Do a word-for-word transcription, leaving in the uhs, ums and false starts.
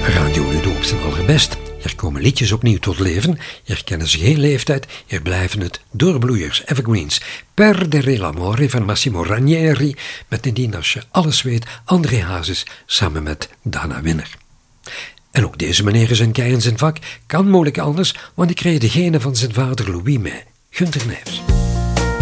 Radio Ludo op zijn allerbest. Hier komen liedjes opnieuw tot leven. Hier kennen ze geen leeftijd. Hier blijven het doorbloeiers, evergreens. Perdere l'amore van Massimo Ranieri. Met indien als je alles weet, André Hazes samen met Dana Winner. En ook deze meneer is een kei in zijn vak. Kan moeilijk anders, want ik kreeg degene van zijn vader Louis mee. Gunther Nijs.